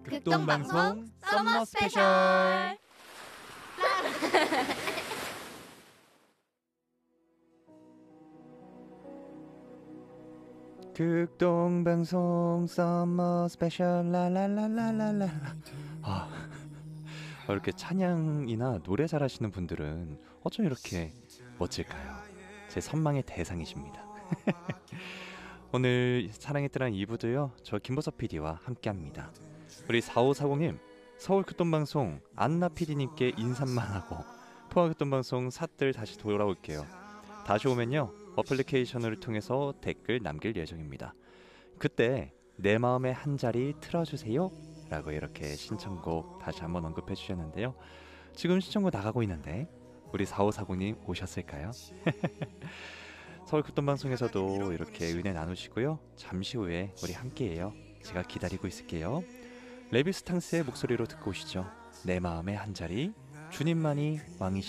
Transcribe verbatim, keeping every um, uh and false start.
극동방송 썸머 스페셜. 극동방송 썸머 스페셜 라라라라라라. 아, 이렇게 찬양이나 노래 잘하시는 분들은 어쩜 이렇게 멋질까요? 제 선망의 대상이십니다. 오늘 사랑의 뜨란 이 부도요, 저 김보섭 피디와 함께합니다. 우리 사오사공님, 서울 극동방송 안나 피디님께 인사만 하고 포항 극동방송 사뜰 다시 돌아올게요. 다시 오면요, 어플리케이션을 통해서 댓글 남길 예정입니다. 그때 내 마음의 한 자리 틀어주세요 라고 이렇게 신청곡 다시 한번 언급해 주셨는데요. 지금 신청곡 나가고 있는데 우리 사오사공님 오셨을까요? 서울 극동방송에서도 이렇게 은혜 나누시고요. 잠시 후에 우리 함께해요. 제가 기다리고 있을게요. 레비스탕스의 목소리로 듣고 오시죠. 내 마음의 한 자리, 주님만이 왕이시